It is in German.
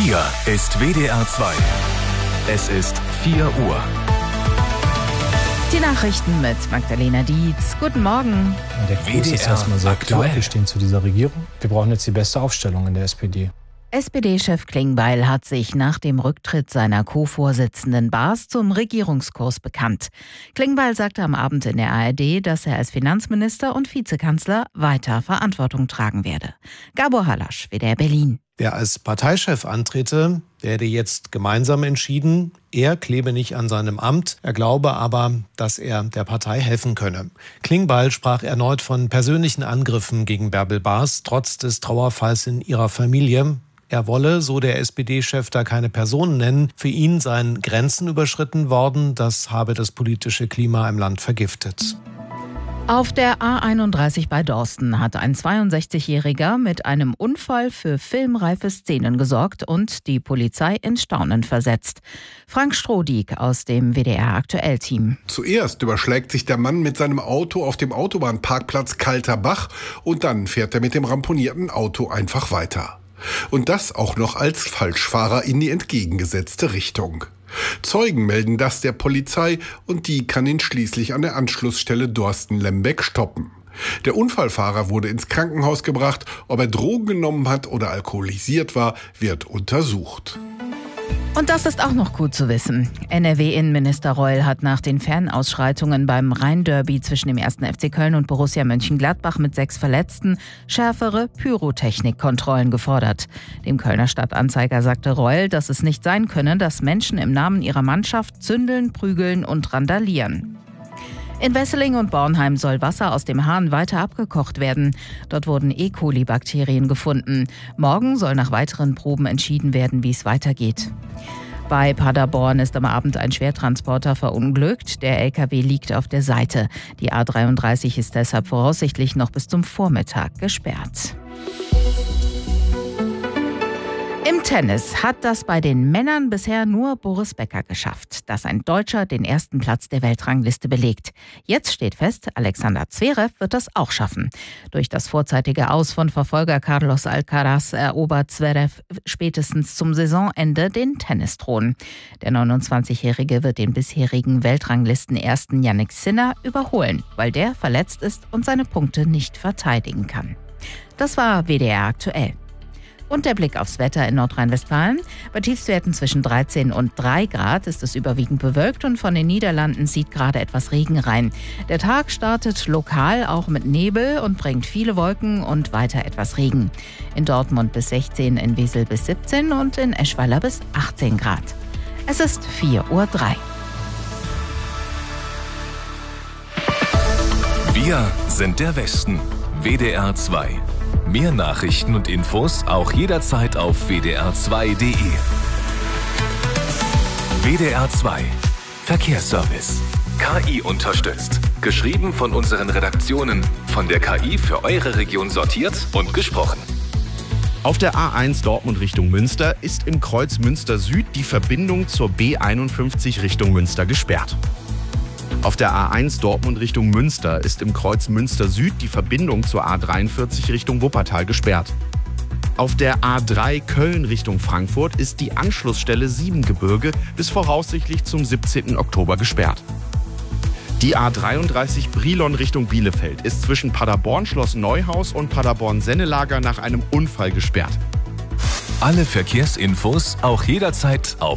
Hier ist WDR 2. Es ist 4 Uhr. Die Nachrichten mit Magdalena Dietz. Guten Morgen. Der Kurs ist erstmal sehr klar. Wir stehen zu dieser Regierung. Wir brauchen jetzt die beste Aufstellung in der SPD. SPD-Chef Klingbeil hat sich nach dem Rücktritt seiner Co-Vorsitzenden Baas zum Regierungskurs bekannt. Klingbeil sagte am Abend in der ARD, dass er als Finanzminister und Vizekanzler weiter Verantwortung tragen werde. Gabor Halasch, WDR Berlin. Wer als Parteichef antrete, werde jetzt gemeinsam entschieden. Er klebe nicht an seinem Amt. Er glaube aber, dass er der Partei helfen könne. Klingbeil sprach erneut von persönlichen Angriffen gegen Bärbel Baas, trotz des Trauerfalls in ihrer Familie. Er wolle, so der SPD-Chef, da keine Personen nennen. Für ihn seien Grenzen überschritten worden. Das habe das politische Klima im Land vergiftet. Auf der A31 bei Dorsten hat ein 62-Jähriger mit einem Unfall für filmreife Szenen gesorgt und die Polizei in Staunen versetzt. Frank Strohdieck aus dem WDR-Aktuell-Team. Zuerst überschlägt sich der Mann mit seinem Auto auf dem Autobahnparkplatz Kalter Bach und dann fährt er mit dem ramponierten Auto einfach weiter. Und das auch noch als Falschfahrer in die entgegengesetzte Richtung. Zeugen melden das der Polizei und die kann ihn schließlich an der Anschlussstelle Dorsten-Lembeck stoppen. Der Unfallfahrer wurde ins Krankenhaus gebracht. Ob er Drogen genommen hat oder alkoholisiert war, wird untersucht. Und das ist auch noch gut zu wissen. NRW-Innenminister Reul hat nach den Fanausschreitungen beim Rhein-Derby zwischen dem 1. FC Köln und Borussia Mönchengladbach mit 6 Verletzten schärfere Pyrotechnikkontrollen gefordert. Dem Kölner Stadtanzeiger sagte Reul, dass es nicht sein könne, dass Menschen im Namen ihrer Mannschaft zündeln, prügeln und randalieren. In Wesseling und Bornheim soll Wasser aus dem Hahn weiter abgekocht werden. Dort wurden E. coli-Bakterien gefunden. Morgen soll nach weiteren Proben entschieden werden, wie es weitergeht. Bei Paderborn ist am Abend ein Schwertransporter verunglückt. Der LKW liegt auf der Seite. Die A33 ist deshalb voraussichtlich noch bis zum Vormittag gesperrt. Im Tennis hat das bei den Männern bisher nur Boris Becker geschafft, dass ein Deutscher den ersten Platz der Weltrangliste belegt. Jetzt steht fest, Alexander Zverev wird das auch schaffen. Durch das vorzeitige Aus von Verfolger Carlos Alcaraz erobert Zverev spätestens zum Saisonende den Tennisthron. Der 29-Jährige wird den bisherigen Weltranglisten-Ersten Jannik Sinner überholen, weil der verletzt ist und seine Punkte nicht verteidigen kann. Das war WDR aktuell. Und der Blick aufs Wetter in Nordrhein-Westfalen. Bei Tiefstwerten zwischen 13 und 3 Grad ist es überwiegend bewölkt und von den Niederlanden zieht gerade etwas Regen rein. Der Tag startet lokal auch mit Nebel und bringt viele Wolken und weiter etwas Regen. In Dortmund bis 16, in Wesel bis 17 und in Eschweiler bis 18 Grad. Es ist 4:03 Uhr. Wir sind der Westen. WDR 2. Mehr Nachrichten und Infos auch jederzeit auf wdr2.de. WDR 2. Verkehrsservice. KI unterstützt. Geschrieben von unseren Redaktionen. Von der KI für eure Region sortiert und gesprochen. Auf der A1 Dortmund Richtung Münster ist im Kreuz Münster Süd die Verbindung zur B51 Richtung Münster gesperrt. Auf der A1 Dortmund Richtung Münster ist im Kreuz Münster Süd die Verbindung zur A43 Richtung Wuppertal gesperrt. Auf der A3 Köln Richtung Frankfurt ist die Anschlussstelle Siebengebirge bis voraussichtlich zum 17. Oktober gesperrt. Die A33 Brilon Richtung Bielefeld ist zwischen Paderborn Schloss Neuhaus und Paderborn Sennelager nach einem Unfall gesperrt. Alle Verkehrsinfos auch jederzeit auf